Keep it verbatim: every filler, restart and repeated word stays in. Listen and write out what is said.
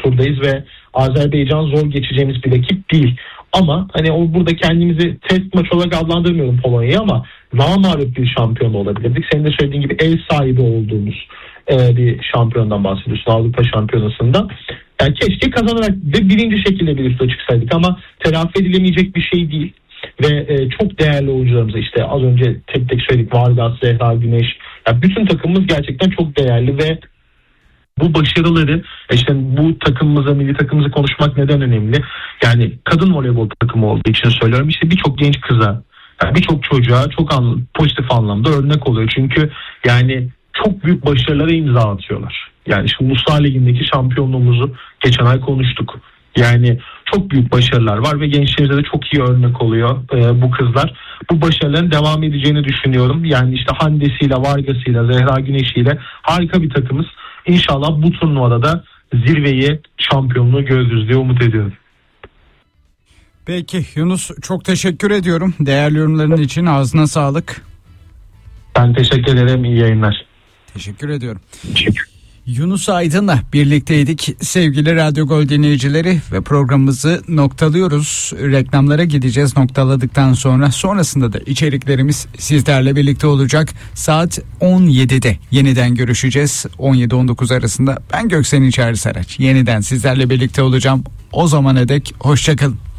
turdayız ve Azerbaycan zor geçeceğimiz bir rakip değil. Ama hani o burada kendimizi test maç olarak adlandırmıyorum Polonya'yı ama daha mağlup bir şampiyon olabilirdik. Senin de söylediğin gibi ev sahibi olduğumuz e, bir şampiyondan bahsediyorsun, Avrupa Şampiyonası'nda. Yani keşke kazanarak ve birinci şekilde bir üste çıksaydık ama telafi edilemeyecek bir şey değil. Ve e, çok değerli oyuncularımıza, işte az önce tek tek söyledik, Vargas, Zehra Güneş, yani bütün takımımız gerçekten çok değerli ve bu başarıları, işte bu takımımıza, milli takımımızı konuşmak neden önemli? Yani kadın voleybol takımı olduğu için söylüyorum. İşte birçok genç kıza, yani birçok çocuğa çok anla, pozitif anlamda örnek oluyor. Çünkü yani çok büyük başarılara imza atıyorlar. Yani şu Uluslar Ligi'ndeki şampiyonluğumuzu geçen ay konuştuk. Yani çok büyük başarılar var ve gençlerimize de çok iyi örnek oluyor e, bu kızlar. Bu başarıların devam edeceğini düşünüyorum. Yani işte Hande'siyle, Vargas'ıyla, Zehra Güneş'iyle harika bir takımız. İnşallah bu turnuvada da zirveyi, şampiyonluğu görürüz diye umut ediyorum. Peki Yunus, çok teşekkür ediyorum. Değerli yorumların için ağzına sağlık. Ben teşekkür ederim. İyi yayınlar. Teşekkür ediyorum. Yunus Aydın'la birlikteydik sevgili Radyo Gol dinleyicileri ve programımızı noktalıyoruz. Reklamlara gideceğiz noktaladıktan sonra. Sonrasında da içeriklerimiz sizlerle birlikte olacak. Saat on yedide yeniden görüşeceğiz. on yedi on dokuz arasında ben Göksen İçeri Saraç. Yeniden sizlerle birlikte olacağım. O zamana dek hoşçakalın.